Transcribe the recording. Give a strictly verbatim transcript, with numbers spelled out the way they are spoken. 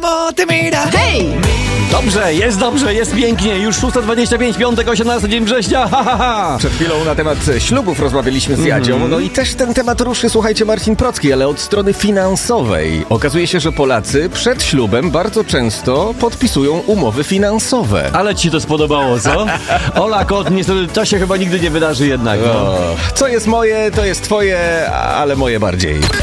Hej! Dobrze, jest dobrze, jest pięknie. Już szósta dwadzieścia pięć, piątek, osiemnasty dzień września. Ha, ha, ha. Przed chwilą na temat ślubów rozmawialiśmy z Jadzią, mm. no i też ten temat ruszy, słuchajcie, Marcin Procki, ale od strony finansowej. Okazuje się, że Polacy przed ślubem bardzo często podpisują umowy finansowe. Ale ci to spodobało, co? Ola Kot, niestety to się chyba nigdy nie wydarzy jednak. No. O, co jest moje, to jest twoje, ale moje bardziej.